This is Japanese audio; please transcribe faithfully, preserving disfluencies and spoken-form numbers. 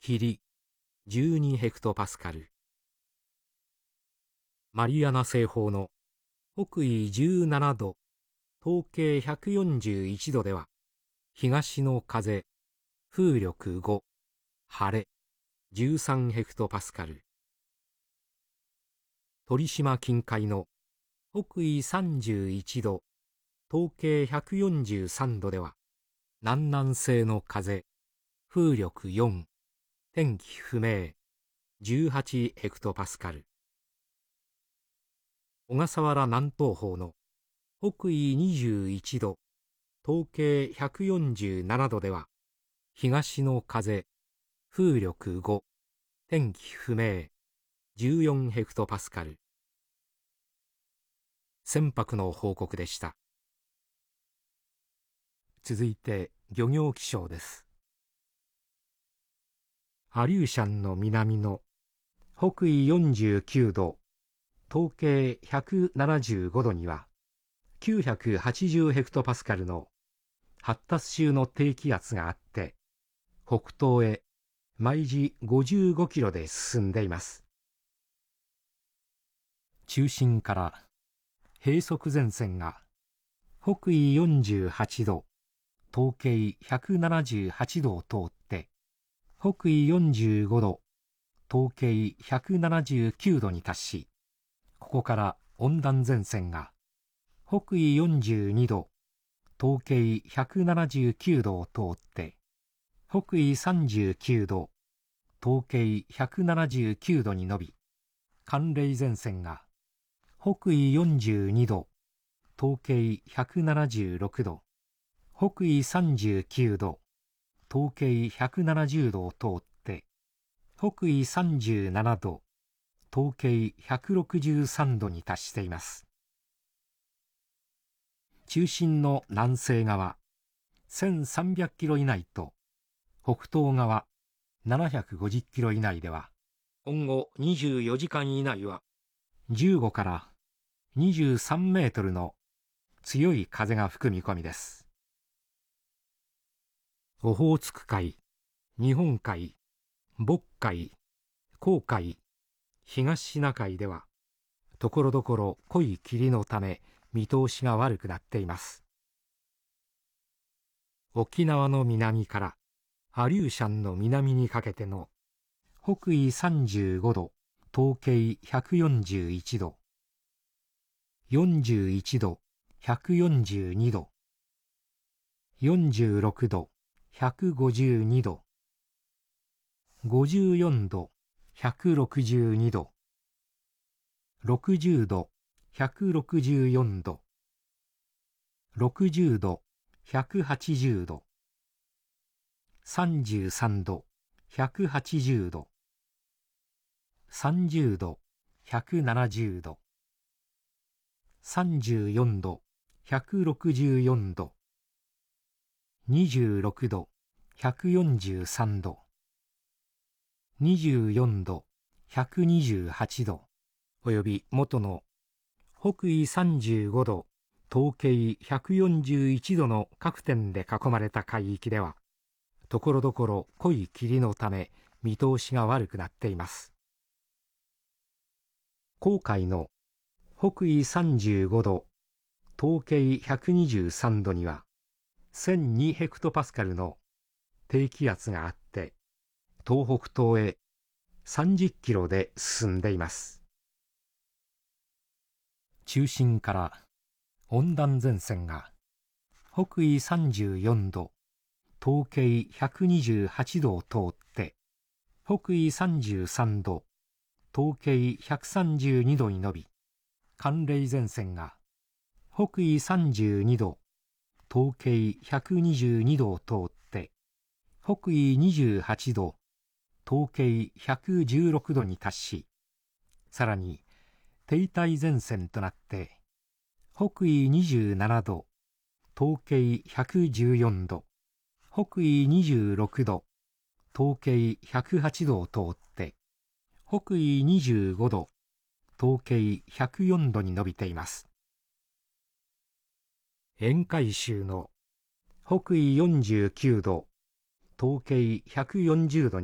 霧じゅうにヘクトパスカル。マリアナ西方の北緯じゅうななど、東経ひゃくよんじゅういちどでは、東の風、風力ご、晴れ、じゅうさんヘクトパスカル。鳥島近海の北緯さんじゅういちど、東経ひゃくよんじゅうさんどでは、南南西の風、風力よん、天気不明、じゅうはちヘクトパスカル。小笠原南東方の北緯にじゅういちど、東経ひゃくよんじゅうななどでは、東の風、風力ご、天気不明、じゅうよんヘクトパスカル。船舶の報告でした。続いて漁業気象です。アリューシャンの南の北緯よんじゅうきゅうど、東経ひゃくななじゅうごどにはきゅうひゃくはちじゅうヘクトパスカルの発達中の低気圧があって、北東へ毎時ごじゅうごキロで進んでいます。中心から閉塞前線が北緯よんじゅうはちど、東経ひゃくななじゅうはちどを通って、北緯よんじゅうごど、東経ひゃくななじゅうきゅうどに達し、ここから温暖前線が北緯よんじゅうにど、東経ひゃくななじゅうきゅうどを通って、北緯さんじゅうきゅうど、東経ひゃくななじゅうきゅうどに伸び、寒冷前線が北緯よんじゅうにど、東経ひゃくななじゅうろくど、北緯さんじゅうきゅうど、東経ひゃくななじゅうどを通って、北緯さんじゅうななど、東経ひゃくろくじゅうさんどに達しています。中心の南西側せんさんびゃくキロ以内と北東側ななひゃくごじゅっキロ以内では、今後にじゅうよじかん以内はじゅうごからにじゅうさんメートルの強い風が吹く見込みです。オホーツク海、日本海、渤海、黄海、東シナ海では、ところどころ濃い霧のため見通しが悪くなっています。沖縄の南からアリューシャンの南にかけての北緯さんじゅうごど、東経ひゃくよんじゅういちど、よんじゅういちど、ひゃくよんじゅうにど、よんじゅうろくど、ひゃくごじゅうにど、ごじゅうよんど、ひゃくろくじゅうにど、ろくじゅうど、ひゃくろくじゅうよんど、ろくじゅうど、ひゃくはちじゅうど、さんじゅうさんど、ひゃくはちじゅうど、さんじゅうど、ひゃくななじゅうど、さんじゅうよんど、ひゃくろくじゅうよんど、にじゅうろくど、ひゃくよんじゅうさんど、にじゅうよんど、ひゃくにじゅうはちど、および元の北緯さんじゅうごど、東経ひゃくよんじゅういちどの各点で囲まれた海域では、ところどころ濃い霧のため見通しが悪くなっています。黄海の北緯さんじゅうごど、東経ひゃくにじゅうさんどにはせんにヘクトパスカルの低気圧があって、東北東へさんじゅっキロで進んでいます。中心から温暖前線が北緯さんじゅうよんど、東経ひゃくにじゅうはちどを通って、北緯さんじゅうさんど、東経ひゃくさんじゅうにどに伸び、寒冷前線が北緯さんじゅうにど、東経ひゃくにじゅうにどを通って、北緯にじゅうはちど、東経ひゃくじゅうろくどに達し、さらに停滞前線となって、北緯にじゅうななど、東経ひゃくじゅうよんど、北緯にじゅうろくど、東経ひゃくはちどを通って、北緯にじゅうごど、東経ひゃくよんどに伸びています。沿海州の北緯よんじゅうきゅうど、東経ひゃくよんじゅうどに